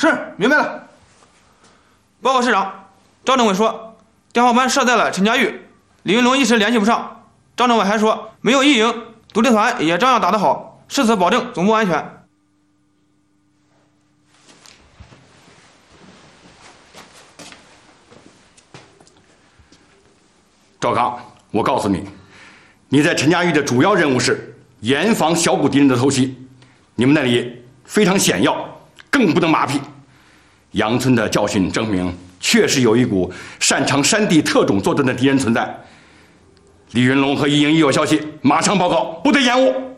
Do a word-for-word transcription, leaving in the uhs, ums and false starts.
是，明白了。报告师长，赵政委说电话班设在了陈家峪，李云龙一时联系不上。张政委还说没有异营，独立团也照样打得好，誓死保证总部安全。 赵刚，我告诉你，你在陈家峪的主要任务是严防小股敌人的偷袭，你们那里非常险要，更不能马屁。杨村的教训证明，确实有一股擅长山地特种作战的敌人存在。李云龙和一营一有消息，马上报告，不得延误。